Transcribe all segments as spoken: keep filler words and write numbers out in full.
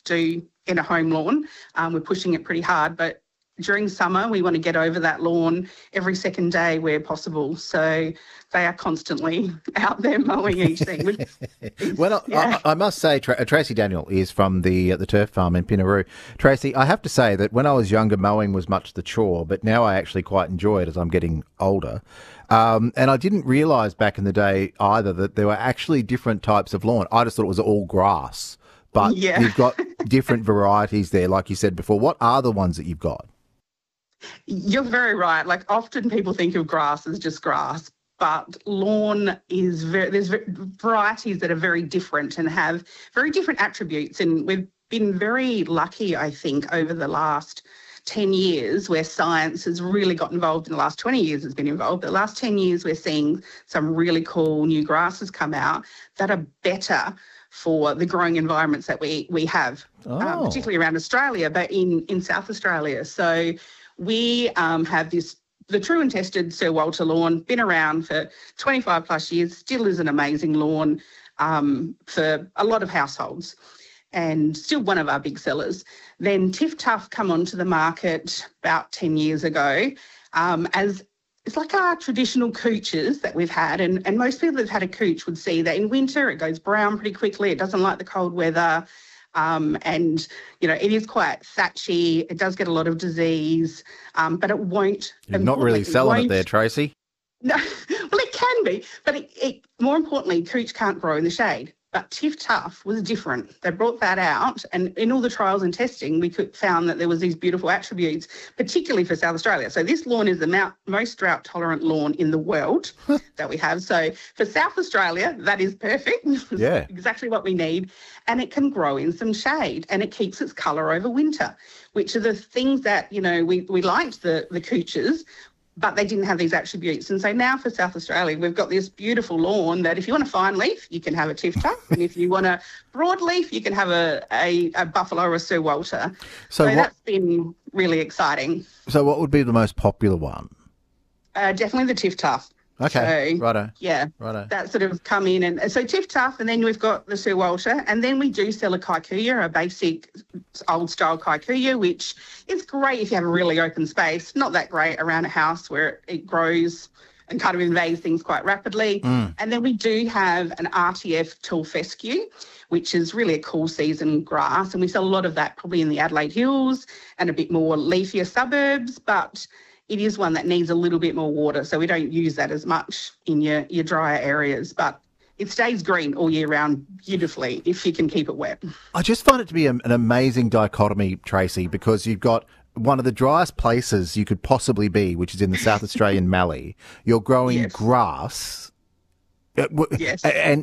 do in a home lawn. Um, we're pushing it pretty hard, but during summer, we want to get over that lawn every second day where possible. So they are constantly out there mowing each thing. Which is, well, yeah. I, I must say, Tra- Tracy Daniel is from the uh, the turf farm in Pinaroo. Tracy, I have to say that when I was younger, mowing was much the chore, but now I actually quite enjoy it as I'm getting older. Um, and I didn't realise back in the day either that there were actually different types of lawn. I just thought it was all grass, but Yeah. you've got different varieties there, like you said before. What are the ones that you've got? You're very right. Like often people think of grass as just grass, but lawn is very, there's varieties that are very different and have very different attributes. And we've been very lucky, I think, over the last ten years where science has really got involved. In the last twenty years it's been involved. The last ten years we're seeing some really cool new grasses come out that are better for the growing environments that we we have, Oh. um, particularly around Australia, but in, in South Australia. So we um, have this, the true and tested Sir Walter lawn, been around for twenty-five plus years, still is an amazing lawn um, for a lot of households and still one of our big sellers. Then Tiff Tough come onto the market about ten years ago um, as it's like our traditional cooches that we've had, and, and most people that have had a cooch would see that in winter it goes brown pretty quickly, it doesn't like the cold weather. Um, and, you know, it is quite thatchy. It does get a lot of disease, um, but it won't. You're not really selling it, won't, there, Tracy. No, well, it can be, but it, it, more importantly, cooch can't grow in the shade. But Tiff Tough was different. They brought that out, and in all the trials and testing, we could, found that there was these beautiful attributes, particularly for South Australia. So this lawn is the mount, most drought-tolerant lawn in the world that we have. So for South Australia, that is perfect. Yeah. Exactly what we need. And it can grow in some shade, and it keeps its colour over winter, which are the things that, you know, we, we liked the, the cooches, but they didn't have these attributes. And so now for South Australia, we've got this beautiful lawn that if you want a fine leaf, you can have a Tiff Tough. And if you want a broad leaf, you can have a, a, a Buffalo or a Sir Walter. So, So, what, that's been really exciting. so what would be the most popular one? Uh, definitely the Tiff Tough. Okay, So, righto. Yeah, Righto. that sort of come in. And so Tiff Tough, and then we've got the Sir Walter, and then we do sell a kikuyu, a basic old-style kikuyu, which is great if you have a really open space, not that great around a house where it grows and kind of invades things quite rapidly. Mm. And then we do have an R T F tall fescue, which is really a cool season grass, and we sell a lot of that probably in the Adelaide Hills and a bit more leafier suburbs, but it is one that needs a little bit more water, so we don't use that as much in your, your drier areas. But it stays green all year round beautifully if you can keep it wet. I just find it to be a, an amazing dichotomy, Tracy, because you've got one of the driest places you could possibly be, which is in the South Australian Mallee. You're growing Yes. grass. Uh, w- Yes. And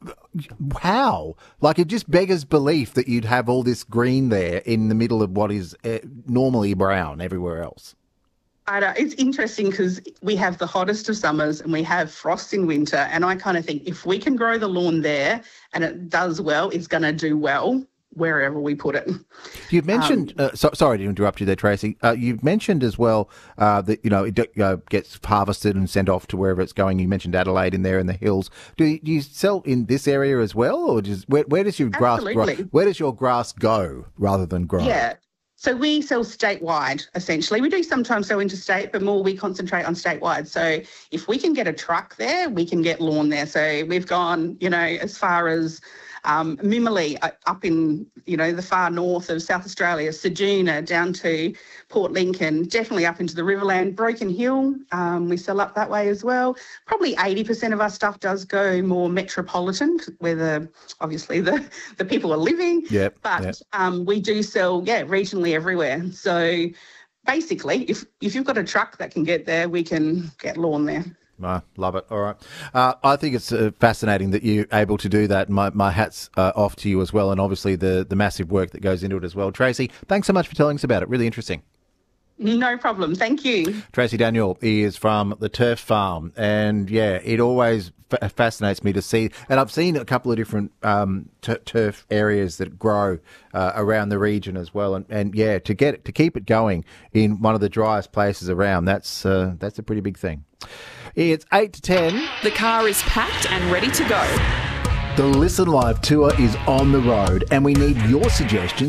how? Like, it just beggars belief that you'd have all this green there in the middle of what is uh, normally brown everywhere else. I know, it's interesting because we have the hottest of summers and we have frost in winter, and I kind of think if we can grow the lawn there and it does well, it's going to do well wherever we put it. You've mentioned, Um, uh, so, sorry to interrupt you there, Tracy. Uh, you've mentioned as well uh, that, you know, it uh, gets harvested and sent off to wherever it's going. You mentioned Adelaide in there in the hills. Do you, do you sell in this area as well, or does, where, where does your grass grow? Absolutely. Where does your grass go rather than grow? Yeah. So we sell statewide, essentially. We do sometimes sell interstate, but more we concentrate on statewide. So if we can get a truck there, we can get lawn there. So we've gone, you know, as far as um, Mimili uh, up in, you know, the far north of South Australia, Ceduna down to Port Lincoln, definitely up into the Riverland, Broken Hill. Um, we sell up that way as well. Probably eighty percent of our stuff does go more metropolitan, where the obviously the, the people are living. Yep, But yep. um, we do sell, yeah, regionally everywhere. So basically, if, if you've got a truck that can get there, we can get lawn there. I love it. All right. Uh, I think it's uh, fascinating that you're able to do that. My, my hat's uh, off to you as well, and obviously the, the massive work that goes into it as well. Tracy, thanks so much for telling us about it. Really interesting. No problem. Thank you. Tracy Daniel is from the Turf Farm, and yeah, it always f- fascinates me to see. And I've seen a couple of different um, t- turf areas that grow uh, around the region as well. And, and yeah, to get to keep it going in one of the driest places around, that's uh, that's a pretty big thing. It's eight to ten. The car is packed and ready to go. The Listen Live tour is on the road, and we need your suggestions.